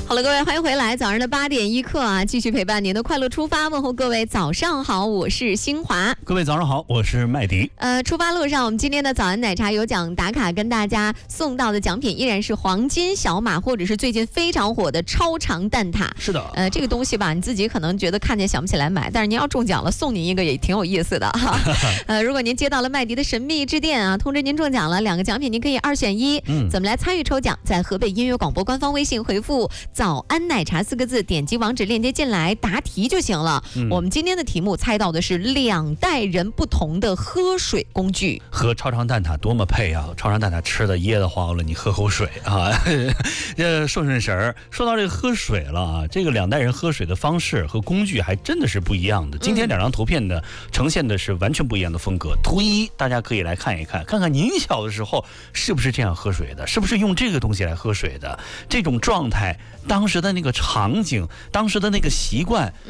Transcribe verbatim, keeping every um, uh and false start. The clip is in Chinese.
好了，各位，欢迎回来，早上的八点一刻啊，继续陪伴您的快乐出发，问候各位早上好，我是新华。 各位早上好，我是麦迪。 呃，出发路上，我们今天的早安奶茶有奖打卡，跟大家送到的奖品依然是黄金小马，或者是最近非常火的超长蛋挞。 是的， 呃，这个东西吧，你自己可能觉得看见想不起来买，但是您要中奖了，送您一个也挺有意思的哈。呃，如果您接到了麦迪的神秘致电啊，通知您中奖了，两个奖品您可以二选一。嗯，怎么来参与抽奖？在河北音乐广播官方微信回复“早安奶茶”四个字，点击网址链接进来答题就行了。嗯、我们今天的题目猜到的是两代人不同的喝水工具。 喝超长蛋挞多么配啊！超长蛋挞吃的噎得慌了，你喝口水啊，呃，顺顺神儿。说到这个喝水了啊，这个两代人喝水的方式和工具还真的是不一样的。今天两张图片呢，呈现的是完全不一样的风格。图一，大家可以来看一看，看看您小的时候是不是这样喝水的，是不是用这个东西来喝水的，这种状态，当时的那个场景，当时的那个习惯，